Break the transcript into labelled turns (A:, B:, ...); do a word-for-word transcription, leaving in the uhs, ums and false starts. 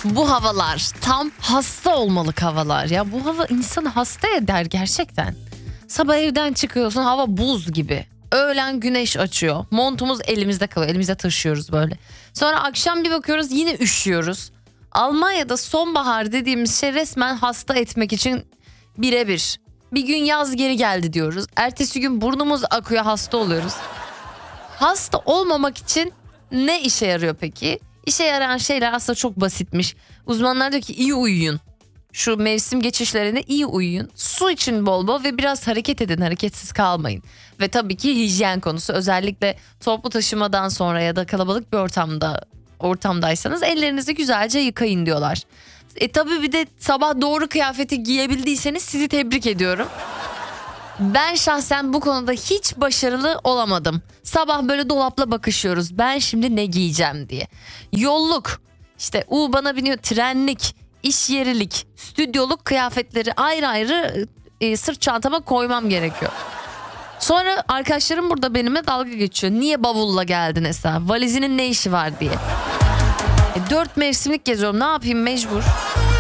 A: Bu havalar tam hasta olmalık havalar ya. Bu hava insanı hasta eder gerçekten. Sabah evden çıkıyorsun, hava buz gibi. Öğlen güneş açıyor. Montumuz elimizde kalıyor. Elimizde taşıyoruz böyle. Sonra akşam bir bakıyoruz yine üşüyoruz. Almanya'da sonbahar dediğimiz şey resmen hasta etmek için birebir. Bir gün yaz geri geldi diyoruz. Ertesi gün burnumuz akıyor, hasta oluyoruz. Hasta olmamak için ne işe yarıyor peki? İşe yarayan şeyler aslında çok basitmiş. Uzmanlar diyor ki iyi uyuyun. Şu mevsim geçişlerine iyi uyuyun. Su için bol bol ve biraz hareket edin. Hareketsiz kalmayın. Ve tabii ki hijyen konusu, özellikle toplu taşımadan sonra ya da kalabalık bir ortamda ortamdaysanız ellerinizi güzelce yıkayın diyorlar. E tabii bir de sabah doğru kıyafeti giyebildiyseniz sizi tebrik ediyorum. Ben şahsen bu konuda hiç başarılı olamadım. Sabah böyle dolapla bakışıyoruz. Ben şimdi ne giyeceğim diye. Yolluk, işte U bana biniyor, trenlik, iş yerilik, stüdyoluk kıyafetleri ayrı ayrı e, sırt çantama koymam gerekiyor. Sonra arkadaşlarım burada benimle dalga geçiyor. Niye bavulla geldin Esra? Valizinin ne işi var diye. E, dört mevsimlik geziyorum, ne yapayım, mecbur.